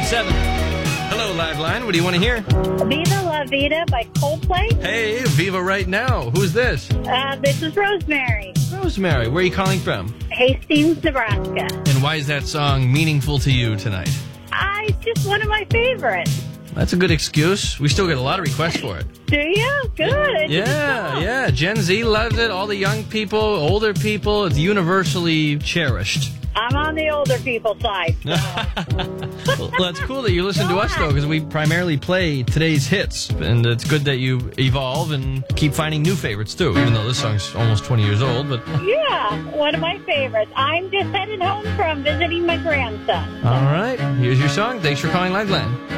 7. Hello, Live Line. What do you want to hear? Viva La Vida by Coldplay. Hey, Viva right now. Who's this? This is Rosemary. Rosemary. Where are you calling from? Hastings, Nebraska. And why is that song meaningful to you tonight? It's just one of my favorites. That's a good excuse. We still get a lot of requests for it. Do you? Good. Yeah. Gen Z loves it. All the young people, older people, it's universally cherished. I'm on the older people's side. Well, that's cool that you listen to us, though, because we primarily play today's hits. And it's good that you evolve and keep finding new favorites, too, even though this song's almost 20 years old. But yeah, one of my favorites. I'm just headed home from visiting my grandson. All right. Here's your song. Thanks for calling Liveline.